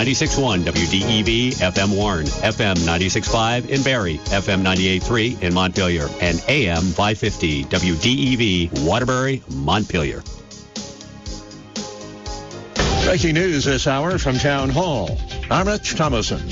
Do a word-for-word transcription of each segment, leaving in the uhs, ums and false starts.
ninety-six point one W D E V, F M Warren, F M ninety-six point five in Barrie, F M ninety-eight point three in Montpelier, and A M five fifty W D E V, Waterbury, Montpelier. Breaking news this hour from Town Hall. I'm Rich Thomason.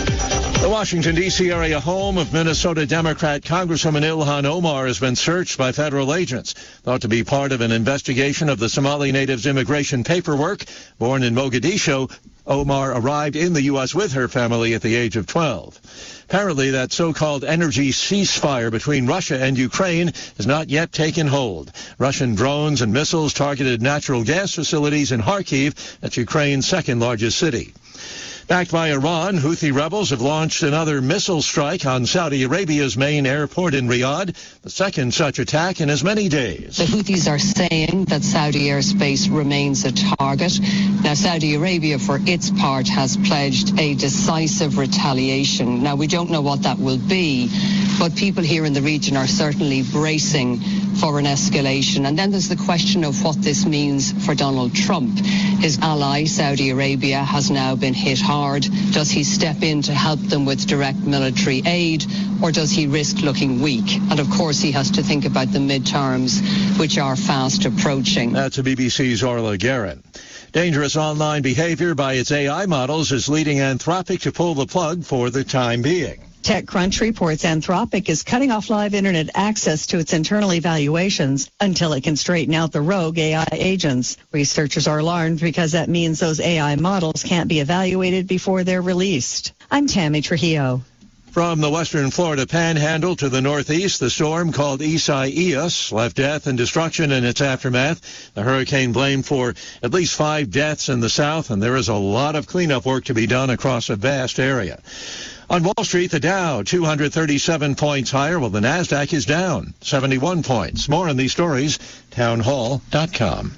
The Washington, D C area home of Minnesota Democrat Congresswoman Ilhan Omar has been searched by federal agents, thought to be part of an investigation of the Somali natives' immigration paperwork. Born in Mogadishu, Omar arrived in the U S with her family at the age of twelve. Apparently, that so-called energy ceasefire between Russia and Ukraine has not yet taken hold. Russian drones and missiles targeted natural gas facilities in Kharkiv, that's Ukraine's second-largest city. Backed by Iran, Houthi rebels have launched another missile strike on Saudi Arabia's main airport in Riyadh, the second such attack in as many days. The Houthis are saying that Saudi airspace remains a target. Now, Saudi Arabia, for its part, has pledged a decisive retaliation. Now, we don't know what that will be, but people here in the region are certainly bracing for an escalation. And then there's the question of what this means for Donald Trump. His ally, Saudi Arabia, has now been hit hard. Does he step in to help them with direct military aid, or does he risk looking weak? And of course, he has to think about the midterms, which are fast approaching. That's a B B C's Orla Guerin. Dangerous online behavior by its A I models is leading Anthropic to pull the plug for the time being. TechCrunch reports Anthropic is cutting off live internet access to its internal evaluations until it can straighten out the rogue A I agents. Researchers are alarmed because that means those A I models can't be evaluated before they're released. I'm Tammy Trujillo. From the western Florida panhandle to the northeast, the storm called Isaias left death and destruction in its aftermath. The hurricane blamed for at least five deaths in the south, and there is a lot of cleanup work to be done across a vast area. On Wall Street, the Dow two hundred thirty-seven points higher, while the Nasdaq is down seventy-one points. More on these stories, townhall dot com.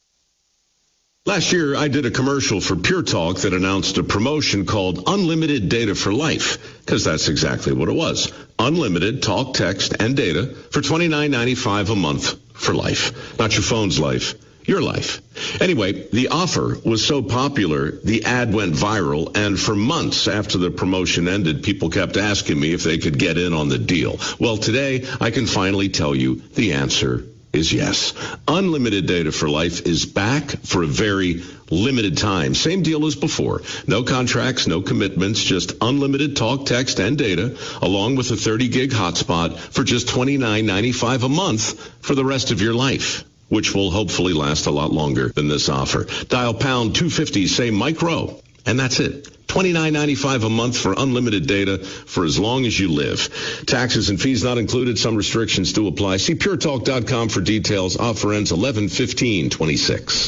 Last year, I did a commercial for Pure Talk that announced a promotion called Unlimited Data for Life, because that's exactly what it was. Unlimited talk, text, and data for twenty-nine ninety-five a month for life. Not your phone's life, your life. Anyway, the offer was so popular, the ad went viral, and for months after the promotion ended, people kept asking me if they could get in on the deal. Well, today, I can finally tell you the answer is yes. Unlimited Data for Life is back for a very limited time. Same deal as before. No contracts, no commitments, just unlimited talk, text, and data, along with a thirty gig hotspot for just twenty-nine ninety-five a month for the rest of your life, which will hopefully last a lot longer than this offer. Dial pound two fifty, say micro, and that's it. twenty-nine ninety-five a month for unlimited data for as long as you live. Taxes and fees not included. Some restrictions do apply. See pure talk dot com for details. Offer ends eleven fifteen twenty-six.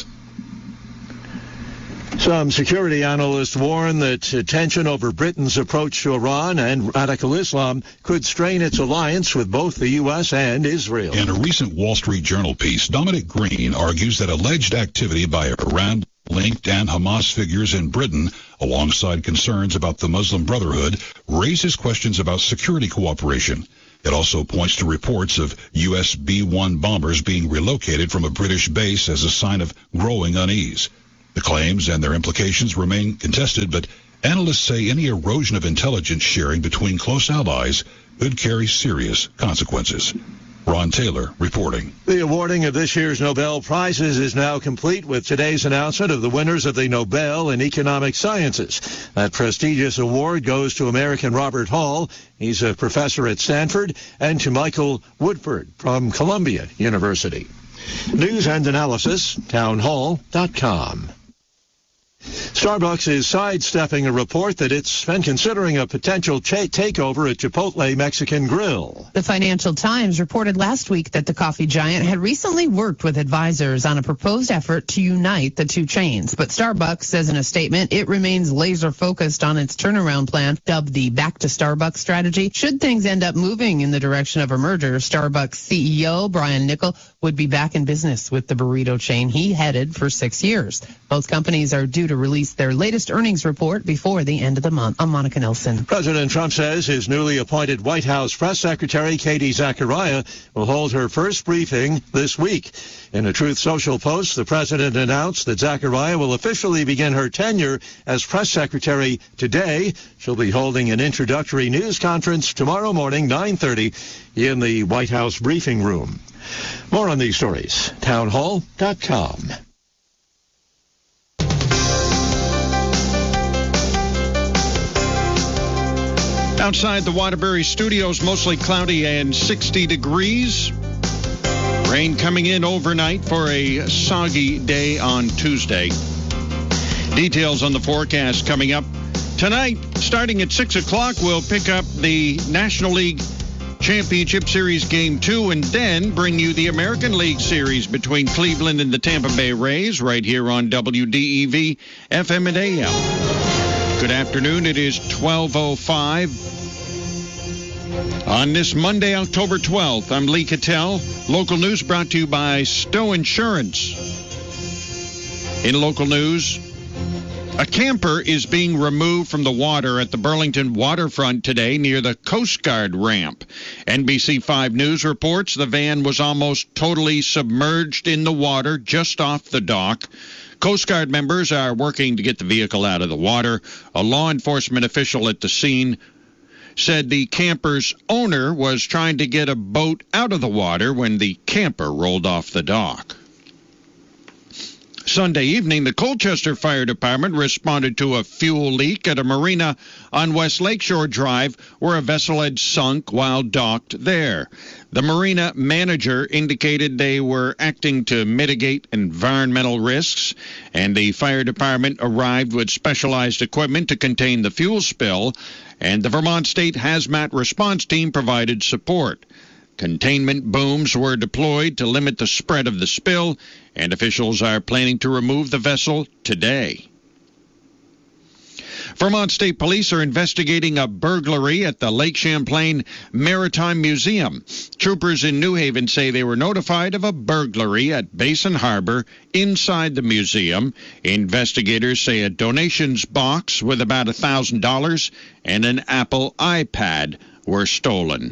Some security analysts warn that tension over Britain's approach to Iran and radical Islam could strain its alliance with both the U S and Israel. In a recent Wall Street Journal piece, Dominic Green argues that alleged activity by Iran linked and Hamas figures in Britain, alongside concerns about the Muslim Brotherhood, raises questions about security cooperation. It also points to reports of U S B one bombers being relocated from a British base as a sign of growing unease. The claims and their implications remain contested, but analysts say any erosion of intelligence sharing between close allies could carry serious consequences. Ron Taylor reporting. The awarding of this year's Nobel Prizes is now complete with today's announcement of the winners of the Nobel in Economic Sciences. That prestigious award goes to American Robert Hall. He's a professor at Stanford, and to Michael Woodford from Columbia University. News and analysis, townhall dot com. Starbucks is sidestepping a report that it's been considering a potential cha- takeover at Chipotle Mexican Grill. The Financial Times reported last week that the coffee giant had recently worked with advisors on a proposed effort to unite the two chains. But Starbucks says in a statement it remains laser focused on its turnaround plan, dubbed the Back to Starbucks strategy. Should things end up moving in the direction of a merger, Starbucks C E O Brian Niccol would be back in business with the burrito chain he headed for six years. Both companies are due to release their latest earnings report before the end of the month. I'm Monica Nelson. President Trump says his newly appointed White House press secretary, Katie Zachariah, will hold her first briefing this week. In a Truth Social post, the president announced that Zachariah will officially begin her tenure as press secretary today. She'll be holding an introductory news conference tomorrow morning, nine thirty, in the White House briefing room. More on these stories, townhall dot com. Outside the Waterbury studios, mostly cloudy and sixty degrees. Rain coming in overnight for a soggy day on Tuesday. Details on the forecast coming up tonight. Starting at six o'clock, we'll pick up the National League Championship Series Game two and then bring you the American League Series between Cleveland and the Tampa Bay Rays right here on W D E V F M and A M. Good afternoon. It is twelve oh five. On this Monday, October twelfth, I'm Lee Cattell. Local news brought to you by Stowe Insurance. In local news, a camper is being removed from the water at the Burlington waterfront today near the Coast Guard ramp. N B C five News reports the van was almost totally submerged in the water just off the dock. Coast Guard members are working to get the vehicle out of the water. A law enforcement official at the scene said the camper's owner was trying to get a boat out of the water when the camper rolled off the dock. Sunday evening, the Colchester Fire Department responded to a fuel leak at a marina on West Lakeshore Drive where a vessel had sunk while docked there. The marina manager indicated they were acting to mitigate environmental risks, and the fire department arrived with specialized equipment to contain the fuel spill, and the Vermont State Hazmat Response Team provided support. Containment booms were deployed to limit the spread of the spill, and officials are planning to remove the vessel today. Vermont State Police are investigating a burglary at the Lake Champlain Maritime Museum. Troopers in New Haven say they were notified of a burglary at Basin Harbor inside the museum. Investigators say a donations box with about one thousand dollars and an Apple iPad were stolen.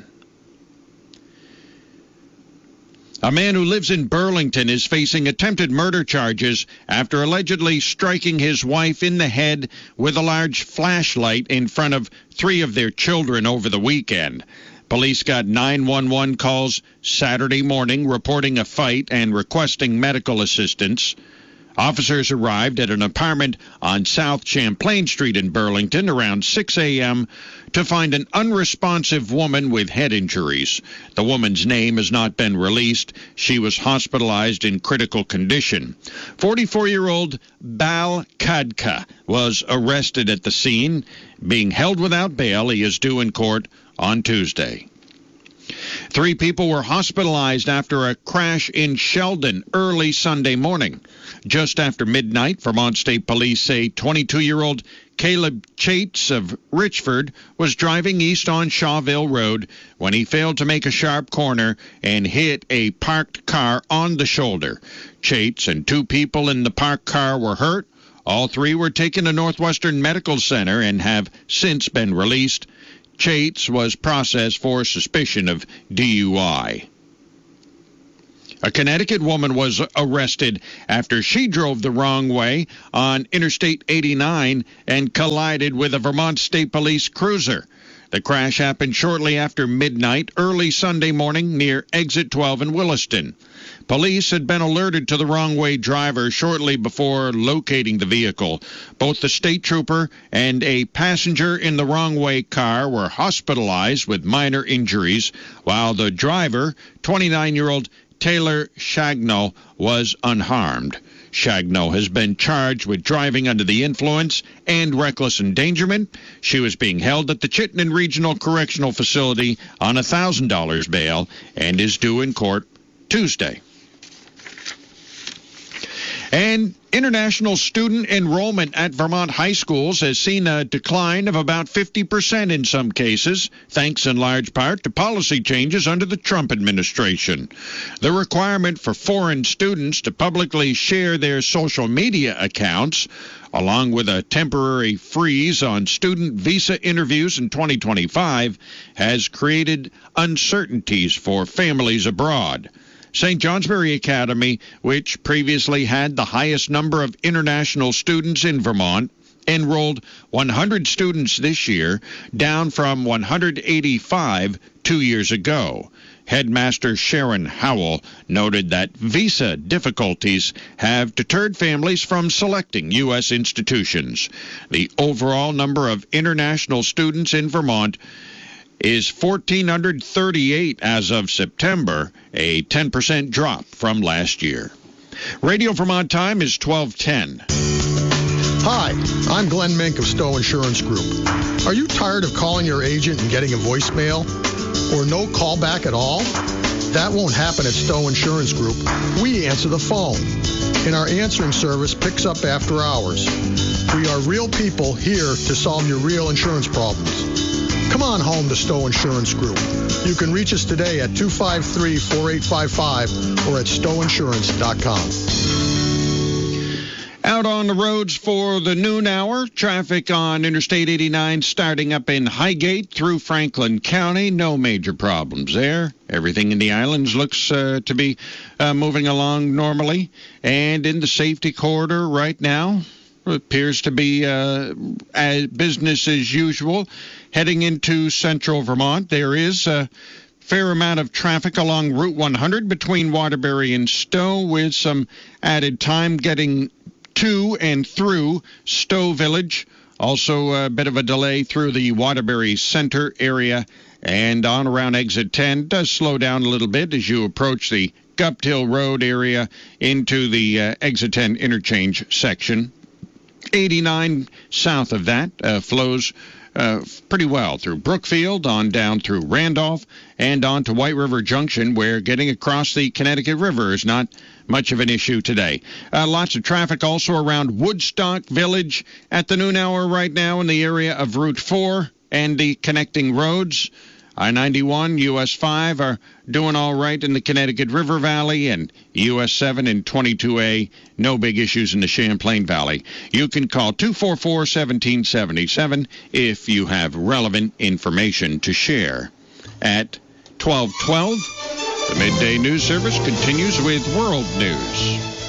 A man who lives in Burlington is facing attempted murder charges after allegedly striking his wife in the head with a large flashlight in front of three of their children over the weekend. Police got nine one one calls Saturday morning reporting a fight and requesting medical assistance. Officers arrived at an apartment on South Champlain Street in Burlington around six a.m. to find an unresponsive woman with head injuries. The woman's name has not been released. She was hospitalized in critical condition. forty-four-year-old Bal Kadka was arrested at the scene. Being held without bail, he is due in court on Tuesday. Three people were hospitalized after a crash in Sheldon early Sunday morning. Just after midnight, Vermont State Police say twenty-two-year-old Caleb Chates of Richford was driving east on Shawville Road when he failed to make a sharp corner and hit a parked car on the shoulder. Chates and two people in the parked car were hurt. All three were taken to Northwestern Medical Center and have since been released. Chates was processed for suspicion of D U I. A Connecticut woman was arrested after she drove the wrong way on Interstate eighty-nine and collided with a Vermont State Police cruiser. The crash happened shortly after midnight early Sunday morning near Exit twelve in Williston. Police had been alerted to the wrong-way driver shortly before locating the vehicle. Both the state trooper and a passenger in the wrong-way car were hospitalized with minor injuries, while the driver, twenty-nine-year-old Taylor Shagno, was unharmed. Shagno has been charged with driving under the influence and reckless endangerment. She was being held at the Chittenden Regional Correctional Facility on a one thousand dollars bail and is due in court Tuesday. And international student enrollment at Vermont high schools has seen a decline of about fifty percent in some cases, thanks in large part to policy changes under the Trump administration. The requirement for foreign students to publicly share their social media accounts, along with a temporary freeze on student visa interviews in twenty twenty-five, has created uncertainties for families abroad. Saint Johnsbury Academy, which previously had the highest number of international students in Vermont, enrolled one hundred students this year, down from one hundred eighty-five two years ago. Headmaster Sharon Howell noted that visa difficulties have deterred families from selecting U S institutions. The overall number of international students in Vermont is one thousand four hundred thirty-eight as of September, a ten percent drop from last year. Radio Vermont time is twelve ten. Hi, I'm Glenn Mink of Stowe Insurance Group. Are you tired of calling your agent and getting a voicemail? Or no callback at all? That won't happen at Stowe Insurance Group. We answer the phone, and our answering service picks up after hours. We are real people here to solve your real insurance problems. Come on home to Stowe Insurance Group. You can reach us today at two five three, four eight five five or at stowe insurance dot com. Out on the roads for the noon hour, traffic on Interstate eighty-nine starting up in Highgate through Franklin County. No major problems there. Everything in the islands looks uh, to be uh, moving along normally. And in the safety corridor right now, it appears to be uh, as business as usual. Heading into central Vermont, there is a fair amount of traffic along Route one hundred between Waterbury and Stowe, with some added time getting to and through Stowe Village. Also a bit of a delay through the Waterbury Center area, and on around exit ten does slow down a little bit as you approach the Guptill Road area into the uh, exit ten interchange section. eighty-nine south of that uh, flows uh, pretty well through Brookfield, on down through Randolph, and on to White River Junction, where getting across the Connecticut River is not much of an issue today. Uh, lots of traffic also around Woodstock Village at the noon hour right now in the area of Route four and the connecting roads. I ninety-one, U S five are doing all right in the Connecticut River Valley, and U S seven and twenty-two A, no big issues in the Champlain Valley. You can call two four four, one seven seven seven if you have relevant information to share. At twelve twelve, the Midday News Service continues with World News.